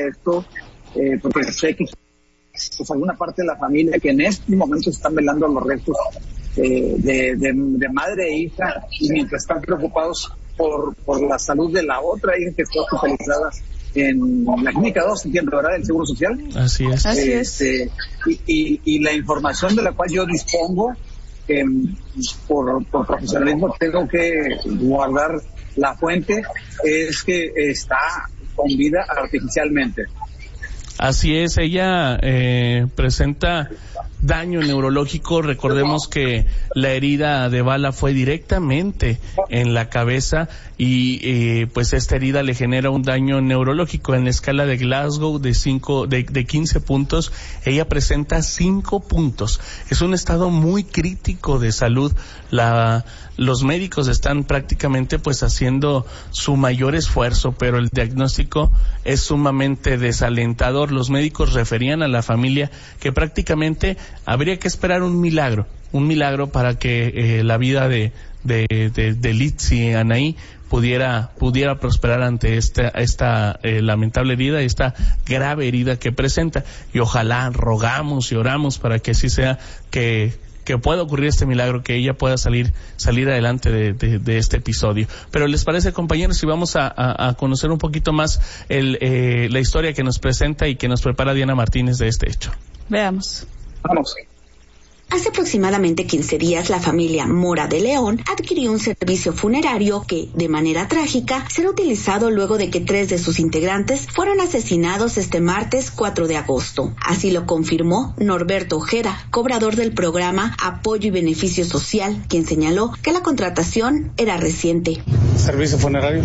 esto, porque sé que pues alguna parte de la familia que en este momento están velando los restos de madre e hija, y mientras están preocupados por la salud de la otra hija que está hospitalizada en la clínica 2, entiendo, ¿verdad?, del Seguro Social. Así es. Y la información de la cual yo dispongo, por profesionalismo tengo que guardar la fuente, es que está con vida artificialmente. Así es, ella presenta daño neurológico. Recordemos que la herida de bala fue directamente en la cabeza y pues esta herida le genera un daño neurológico. En la escala de Glasgow de 15 puntos, ella presenta 5 puntos. Es un estado muy crítico de salud. Los médicos están prácticamente pues haciendo su mayor esfuerzo, pero el diagnóstico es sumamente desalentador. Los médicos referían a la familia que prácticamente habría que esperar un milagro para que la vida de Litzy Anaí pudiera prosperar ante esta lamentable herida, esta grave herida que presenta. Y ojalá, rogamos y oramos para que así sea, que pueda ocurrir este milagro, que ella pueda salir adelante de este episodio. Pero ¿les parece, compañeros, si vamos a conocer un poquito más la historia que nos presenta y que nos prepara Diana Martínez de este hecho? Veamos. Vamos. Hace aproximadamente 15 días, la familia Mora de León adquirió un servicio funerario que, de manera trágica, será utilizado luego de que 3 de sus integrantes fueron asesinados este martes 4 de agosto. Así lo confirmó Norberto Ojeda, cobrador del programa Apoyo y Beneficio Social, quien señaló que la contratación era reciente. Servicio funerario.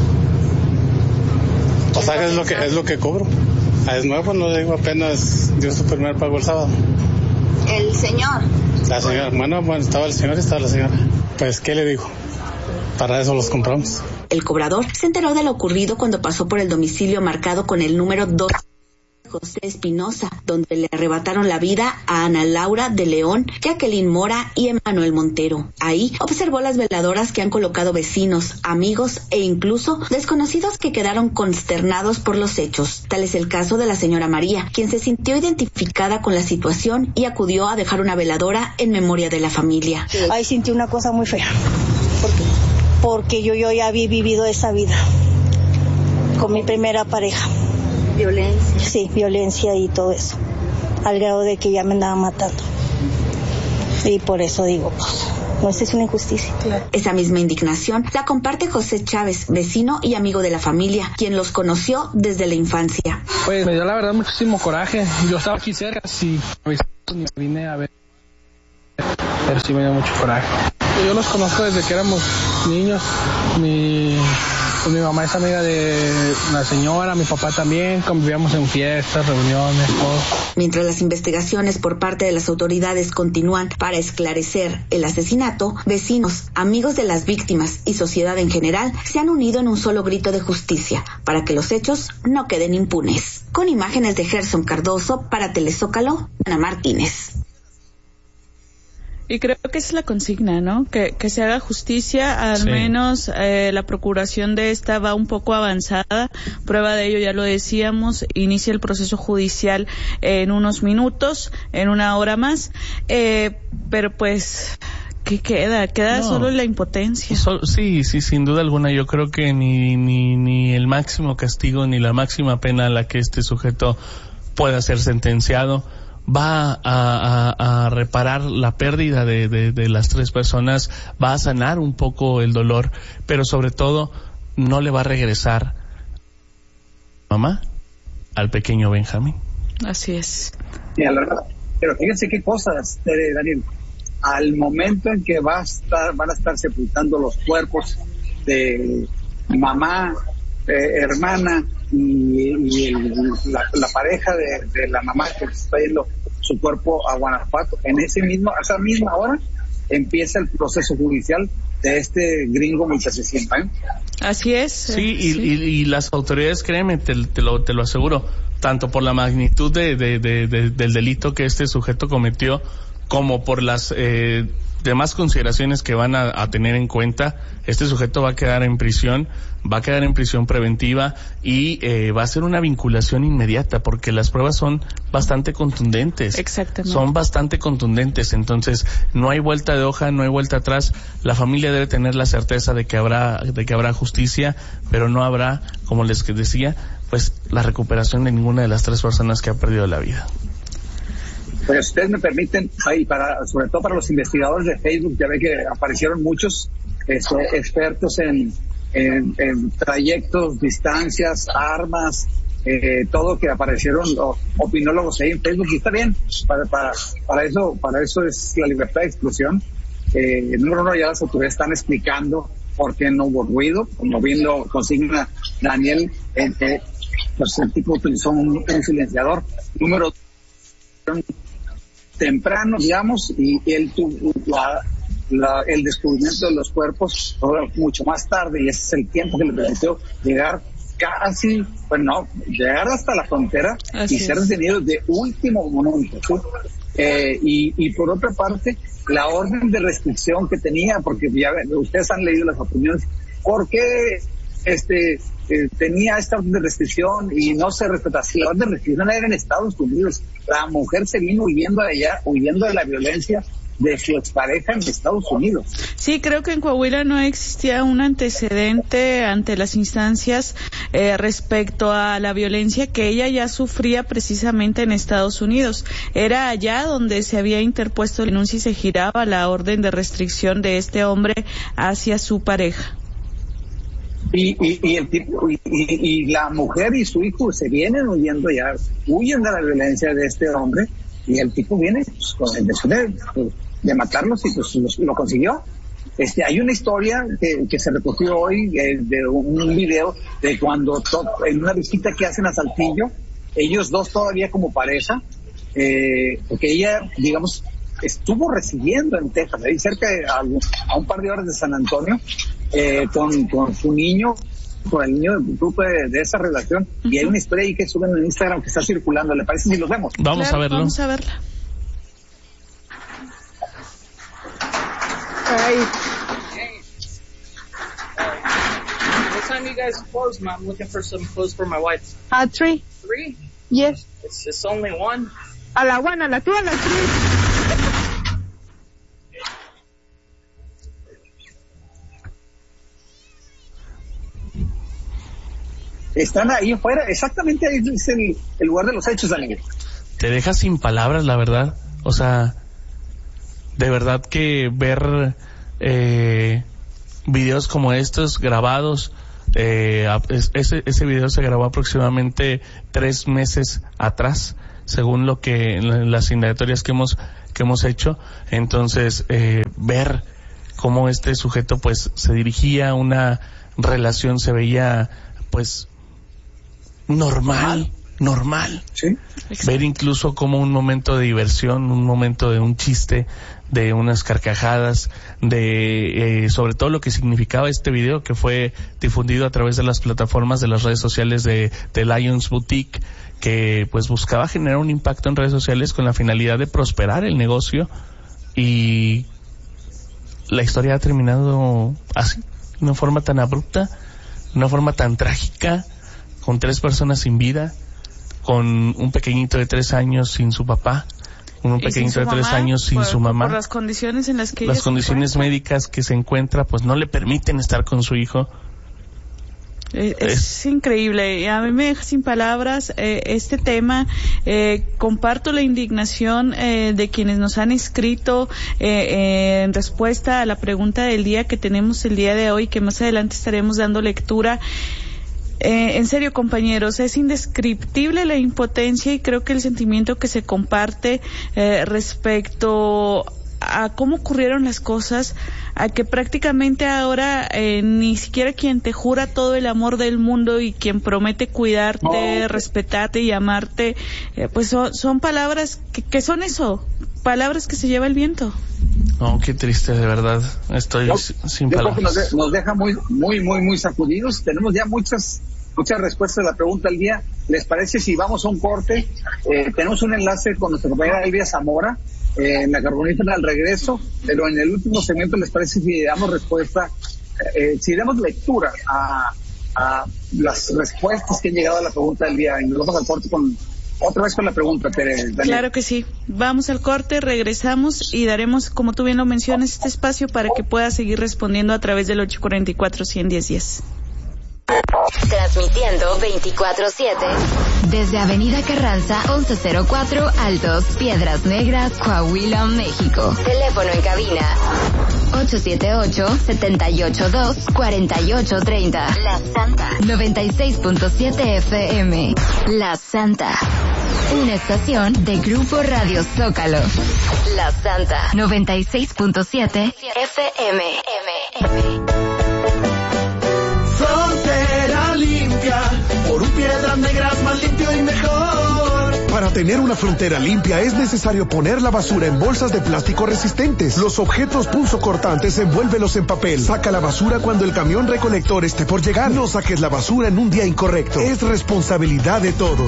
O sea, es lo que cobro. Es nuevo, no digo, apenas dio su primer pago el sábado. ¿El señor? La señora, bueno, estaba el señor y estaba la señora. Pues, ¿qué le digo? Para eso los compramos. El cobrador se enteró de lo ocurrido cuando pasó por el domicilio marcado con el número 2 José Espinosa, donde le arrebataron la vida a Ana Laura de León, Jacqueline Mora y Emanuel Montero. Ahí observó las veladoras que han colocado vecinos, amigos e incluso desconocidos que quedaron consternados por los hechos. Tal es el caso de la señora María, quien se sintió identificada con la situación y acudió a dejar una veladora en memoria de la familia. Ahí sentí una cosa muy fea. ¿Por qué? Porque yo ya había vivido esa vida con mi primera pareja. ¿Violencia? Sí, violencia y todo eso, al grado de que ya me andaba matando. Y por eso digo, pues, no, esa es una injusticia. Claro. Esa misma indignación la comparte José Chávez, vecino y amigo de la familia, quien los conoció desde la infancia. Pues me dio la verdad muchísimo coraje. Yo estaba aquí cerca, sí, me vine a ver, pero sí me dio mucho coraje. Yo los conozco desde que éramos niños. Mi mamá es amiga de la señora, mi papá también, convivíamos en fiestas, reuniones, todo. Mientras las investigaciones por parte de las autoridades continúan para esclarecer el asesinato, vecinos, amigos de las víctimas y sociedad en general se han unido en un solo grito de justicia para que los hechos no queden impunes. Con imágenes de Gerson Cardoso para Telezócalo, Ana Martínez. Y creo que esa es la consigna, ¿no? Que se haga justicia, al menos la procuración de esta va un poco avanzada. Prueba de ello, ya lo decíamos, inicia el proceso judicial en unos minutos, en una hora más, pero pues, ¿qué queda? Queda solo la impotencia. Sí, sin duda alguna. Yo creo que ni el máximo castigo ni la máxima pena a la que este sujeto pueda ser sentenciado va a reparar la pérdida de las 3 personas, va a sanar un poco el dolor, pero sobre todo no le va a regresar mamá al pequeño Benjamín. Así es. Pero fíjense qué cosas, Daniel. Al momento en que van a estar sepultando los cuerpos de mamá, hermana y la pareja de la mamá que está yendo su cuerpo a Guanajuato, a esa misma hora empieza el proceso judicial de este gringo multiasesino, ¿eh? Así es. Sí, y las autoridades, créeme, te lo aseguro, tanto por la magnitud del delito que este sujeto cometió, como por las demás consideraciones que van a tener en cuenta, este sujeto va a quedar en prisión preventiva y va a ser una vinculación inmediata porque las pruebas son bastante contundentes. Exactamente. Son bastante contundentes, entonces no hay vuelta de hoja, no hay vuelta atrás. La familia debe tener la certeza de que habrá justicia, pero no habrá, como les decía, pues la recuperación de ninguna de las 3 personas que ha perdido la vida. Pues ustedes me permiten, sobre todo para los investigadores de Facebook, ya ve que aparecieron muchos expertos en trayectos, distancias, armas, todo que aparecieron opinólogos ahí en Facebook, y está bien, para eso es la libertad de expresión. Número 1, ya las autoridades están explicando por qué no hubo ruido, como bien lo consigna Daniel, pues el tipo utilizó un silenciador. Número 2, temprano, digamos, y él tuvo el descubrimiento de los cuerpos mucho más tarde, y ese es el tiempo que le permitió llegar llegar hasta la frontera. Así y ser detenido de último momento, ¿sí? Y por otra parte, la orden de restricción que tenía, porque ya ustedes han leído las opiniones, ¿por qué tenía esta orden de restricción y no se respetaba? Si la orden de restricción era en Estados Unidos, la mujer se vino huyendo de allá, huyendo de la violencia de su expareja en Estados Unidos. Sí, creo que en Coahuila no existía un antecedente ante las instancias respecto a la violencia que ella ya sufría precisamente en Estados Unidos. Era allá donde se había interpuesto la denuncia y se giraba la orden de restricción de este hombre hacia su pareja. Y el tipo y la mujer y su hijo se vienen huyendo ya, huyen de la violencia de este hombre, y el tipo viene pues, con la intención de matarlos, y pues lo consiguió. Hay una historia que se recogió hoy de un video de cuando en una visita que hacen a Saltillo, ellos dos todavía como pareja, porque ella, digamos, estuvo residiendo en Texas, ahí cerca a un par de horas de San Antonio, con su niño, con el niño del grupo de esa relación, y hay una historia ahí que suben en Instagram que está circulando. ¿Le parece si los vemos? Vamos a verlo. Vamos a verla. What time you guys close, Mom? I'm looking for some clothes for my wife. 3. 3? Yes. It's only 1? A la 1, a la 2, a la 3. Están ahí afuera, exactamente ahí es el lugar de los hechos, Daniel. Te deja sin palabras, la verdad. O sea, de verdad que ver videos como estos grabados, ese video se grabó aproximadamente 3 meses atrás, según lo que las indagatorias que hemos hecho. Entonces, ver cómo este sujeto pues se dirigía a una relación, se veía pues normal. ¿Sí? Ver incluso como un momento de diversión, un momento de un chiste, de unas carcajadas, de sobre todo lo que significaba este video que fue difundido a través de las plataformas de las redes sociales de Lions Boutique, que pues buscaba generar un impacto en redes sociales con la finalidad de prosperar el negocio, y la historia ha terminado así, de una forma tan abrupta, de una forma tan trágica, con 3 personas sin vida, con un pequeñito de 3 años sin su papá, un pequeñito de 3 años sin su mamá. Por las condiciones en las que las condiciones médicas que se encuentra, pues no le permiten estar con su hijo. Es increíble, a mí me deja sin palabras este tema. Comparto la indignación de quienes nos han escrito en respuesta a la pregunta del día que tenemos el día de hoy, que más adelante estaremos dando lectura. En serio, compañeros, es indescriptible la impotencia, y creo que el sentimiento que se comparte respecto a cómo ocurrieron las cosas, a que prácticamente ahora ni siquiera quien te jura todo el amor del mundo y quien promete cuidarte, respetarte y amarte, pues son palabras que son eso, palabras que se lleva el viento. Oh, qué triste, de verdad. Estoy sin palabras. Creo que nos deja muy sacudidos. Tenemos ya muchas respuestas a la pregunta del día. ¿Les parece si vamos a un corte? Tenemos un enlace con nuestra compañera Elvia Zamora, en la carbonífera al regreso, pero en el último segmento les parece si damos respuesta, si damos lectura a las respuestas que han llegado a la pregunta del día. Y nos vamos al corte otra vez con la pregunta, Daniel. Claro que sí. Vamos al corte, regresamos y daremos, como tú bien lo mencionas, este espacio para que puedas seguir respondiendo a través del 844-110-10. Transmitiendo 24/7 desde Avenida Carranza 1104 Altos, Piedras Negras, Coahuila, México. Teléfono en cabina 878-782-4830. La Santa 96.7 FM. La Santa, una estación de Grupo Radio Zócalo. La Santa 96.7 FM. Frontera limpia, por un Piedras Negras más limpio y mejor. Para tener una frontera limpia es necesario poner la basura en bolsas de plástico resistentes. Los objetos punzocortantes envuélvelos en papel. Saca la basura cuando el camión recolector esté por llegar. No saques la basura en un día incorrecto. Es responsabilidad de todos.